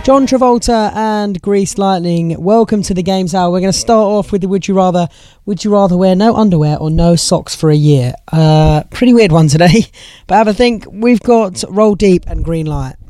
John Travolta and Grease Lightning. Welcome to the Games Hour. We're going to start off with the Would You Rather. Would you rather wear no underwear or no socks for a year? Pretty weird one today, but have a think. We've got Roll Deep and Green Light.